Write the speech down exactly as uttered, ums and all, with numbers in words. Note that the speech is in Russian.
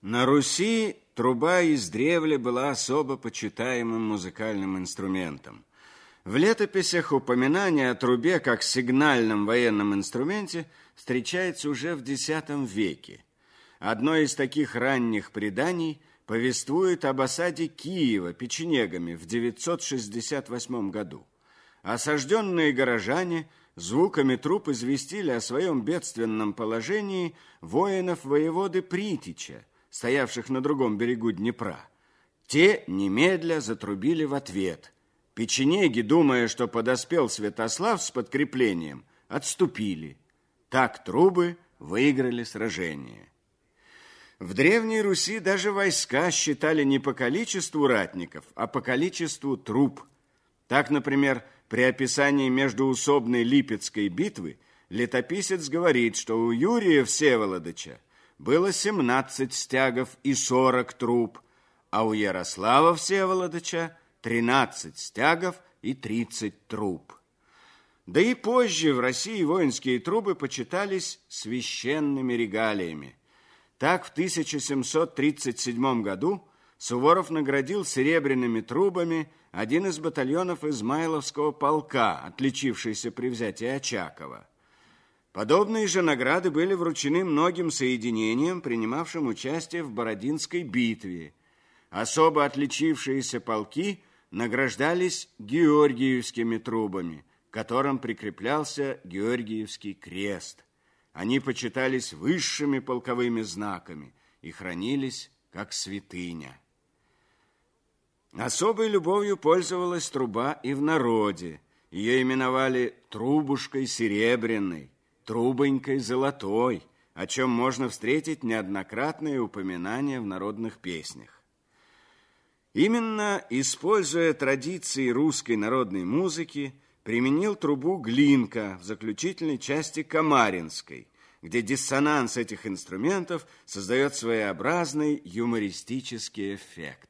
На Руси труба издревле была особо почитаемым музыкальным инструментом. В летописях упоминание о трубе как сигнальном военном инструменте встречается уже в десятом веке. Одно из таких ранних преданий повествует об осаде Киева печенегами в девятьсот шестьдесят восьмом году. Осажденные горожане звуками труб известили о своем бедственном положении воинов воеводы Притича, стоявших на другом берегу Днепра. Те немедля затрубили в ответ. Печенеги, думая, что подоспел Святослав с подкреплением, отступили. Так трубы выиграли сражение. В Древней Руси даже войска считали не по количеству ратников, а по количеству труб. Так, например, при описании междоусобной Липецкой битвы летописец говорит, что у Юрия Всеволодыча было семнадцать стягов и сорок труб, а у Ярослава Всеволодыча тринадцать стягов и тридцать труб. Да и позже в России воинские трубы почитались священными регалиями. Так в тысяча семьсот тридцать седьмом году Суворов наградил серебряными трубами один из батальонов Измайловского полка, отличившийся при взятии Очакова. Подобные же награды были вручены многим соединениям, принимавшим участие в Бородинской битве. Особо отличившиеся полки награждались георгиевскими трубами, к которым прикреплялся Георгиевский крест. Они почитались высшими полковыми знаками и хранились как святыня. Особой любовью пользовалась труба и в народе. Ее именовали трубушкой серебряной, трубонькой золотой, о чем можно встретить неоднократные упоминания в народных песнях. Именно используя традиции русской народной музыки, применил трубу Глинка в заключительной части Камаринской, где диссонанс этих инструментов создает своеобразный юмористический эффект.